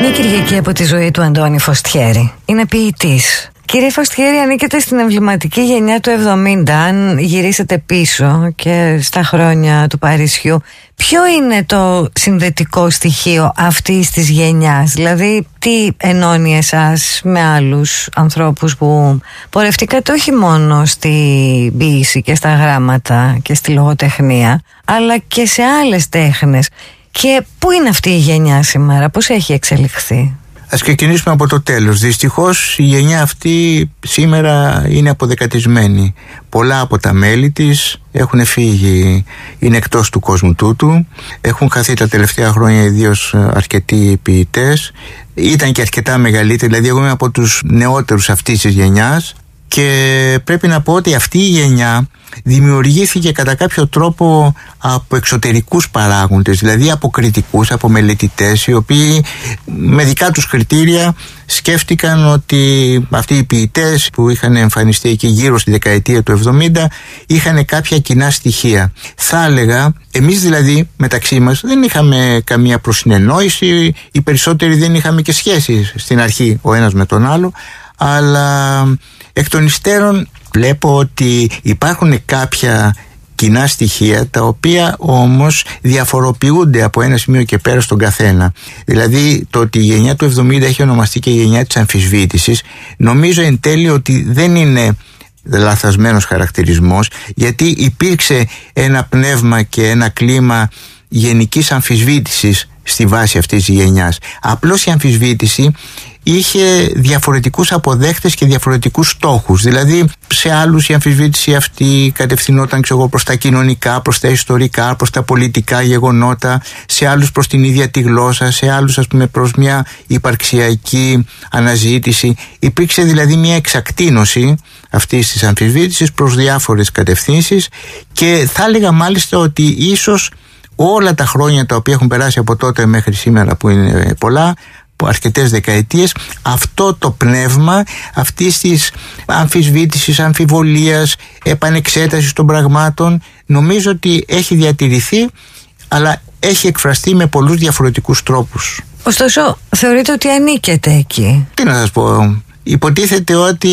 Μια Κυριακή από τη ζωή του Αντώνη Φωστιέρη. Είναι ποιητής. Κύριε Φωστιέρη, ανήκετε στην εμβληματική γενιά του 70. Αν γυρίσετε πίσω και στα χρόνια του Παρισιού, ποιο είναι το συνδετικό στοιχείο αυτής της γενιάς? Δηλαδή, τι ενώνει εσάς με άλλους ανθρώπους που πορευτήκατε όχι μόνο στη ποίηση και στα γράμματα και στη λογοτεχνία, αλλά και σε άλλες τέχνες? Και πού είναι αυτή η γενιά σήμερα, πώς έχει εξελιχθεί? Ας ξεκινήσουμε από το τέλος. Δυστυχώς η γενιά αυτή σήμερα είναι αποδεκατισμένη. Πολλά από τα μέλη της έχουν φύγει, είναι εκτός του κόσμου τούτου. Έχουν χαθεί τα τελευταία χρόνια ιδίως αρκετοί ποιητές. Ήταν και αρκετά μεγαλύτεροι, δηλαδή εγώ είμαι από τους νεότερους αυτής της γενιάς. Και πρέπει να πω ότι αυτή η γενιά δημιουργήθηκε κατά κάποιο τρόπο από εξωτερικούς παράγοντες, δηλαδή από κριτικούς, από μελετητές, οι οποίοι με δικά τους κριτήρια σκέφτηκαν ότι αυτοί οι ποιητές που είχαν εμφανιστεί εκεί γύρω στη δεκαετία του 70 είχαν κάποια κοινά στοιχεία. Θα έλεγα, εμείς δηλαδή μεταξύ μας δεν είχαμε καμία προσυνεννόηση, οι περισσότεροι δεν είχαμε και σχέσεις στην αρχή ο ένας με τον άλλο, αλλά εκ των υστέρων βλέπω ότι υπάρχουν κάποια κοινά στοιχεία, τα οποία όμως διαφοροποιούνται από ένα σημείο και πέρα στον καθένα. Δηλαδή το ότι η γενιά του 70 έχει ονομαστεί και η γενιά της αμφισβήτησης, νομίζω εν τέλει ότι δεν είναι λαθασμένος χαρακτηρισμός, γιατί υπήρξε ένα πνεύμα και ένα κλίμα γενικής αμφισβήτησης στη βάση αυτής της γενιάς. Απλώς η αμφισβήτηση είχε διαφορετικούς αποδέχτες και διαφορετικούς στόχους. Δηλαδή σε άλλους η αμφισβήτηση αυτή κατευθυνόταν προς τα κοινωνικά, προς τα ιστορικά, προς τα πολιτικά γεγονότα, σε άλλους προς την ίδια τη γλώσσα, σε άλλους προς μια υπαρξιακή αναζήτηση. Υπήρξε δηλαδή μια εξακτίνωση αυτής της αμφισβήτησης προς διάφορες κατευθύνσεις, και θα έλεγα μάλιστα ότι ίσως όλα τα χρόνια τα οποία έχουν περάσει από τότε μέχρι σήμερα, που είναι πολλά, αρκετές δεκαετίες, αυτό το πνεύμα αυτής της αμφισβήτησης, αμφιβολίας, επανεξέτασης των πραγμάτων, νομίζω ότι έχει διατηρηθεί, αλλά έχει εκφραστεί με πολλούς διαφορετικούς τρόπους. Ωστόσο, θεωρείτε ότι ανήκετε εκεί? Τι να σας πω, υποτίθεται ότι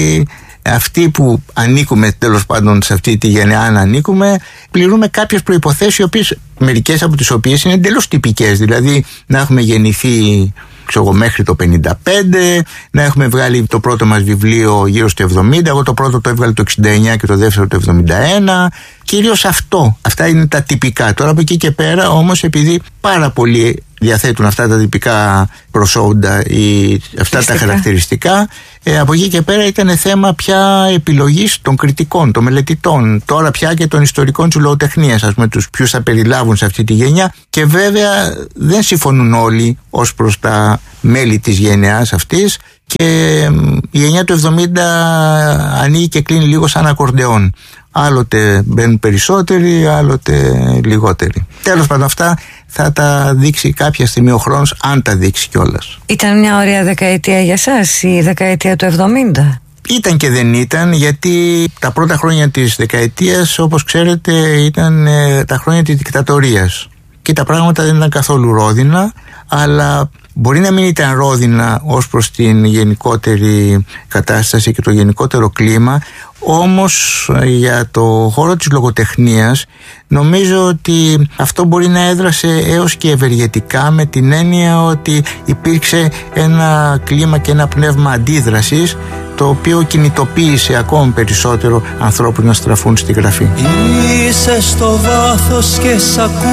αυτοί που ανήκουμε, τέλος πάντων σε αυτή τη γενιά, αν ανήκουμε, πληρούμε κάποιες προϋποθέσεις, μερικές από τις οποίες είναι εντελώς τυπικές. Δηλαδή να έχουμε γεννηθεί μέχρι το 55, να έχουμε βγάλει το πρώτο μας βιβλίο γύρω στο 70, εγώ το πρώτο το έβγαλε το 69 και το δεύτερο το 71. Κυρίως αυτά είναι τα τυπικά. Τώρα από εκεί και πέρα όμως, επειδή πάρα πολλοί διαθέτουν αυτά τα τυπικά προσόντα ή αυτά τα χαρακτηριστικά, από εκεί και πέρα ήταν θέμα πια επιλογής των κριτικών, των μελετητών, τώρα πια και των ιστορικών της λογοτεχνίας, ας πούμε, τους ποιους θα περιλάβουν σε αυτή τη γενιά. Και βέβαια δεν συμφωνούν όλοι ως προς τα μέλη της γενιάς αυτής, και η γενιά του 70 ανοίγει και κλείνει λίγο σαν ακορντεόν. Άλλοτε μπαίνουν περισσότεροι, άλλοτε λιγότεροι. Τέλος πάντων, αυτά θα τα δείξει κάποια στιγμή ο χρόνος, αν τα δείξει κιόλας. Ήταν μια ωραία δεκαετία για σας η δεκαετία του 70? Ήταν και δεν ήταν, γιατί τα πρώτα χρόνια της δεκαετίας, όπως ξέρετε, ήταν τα χρόνια της δικτατορίας και τα πράγματα δεν ήταν καθόλου ρόδινα, αλλά μπορεί να μην ήταν ρόδινα ως προς την γενικότερη κατάσταση και το γενικότερο κλίμα, όμως για το χώρο της λογοτεχνίας νομίζω ότι αυτό μπορεί να έδρασε έως και ευεργετικά, με την έννοια ότι υπήρξε ένα κλίμα και ένα πνεύμα αντίδρασης, το οποίο κινητοποίησε ακόμη περισσότερο ανθρώπους να στραφούν στη γραφή. Είσαι στο βάθος και σ'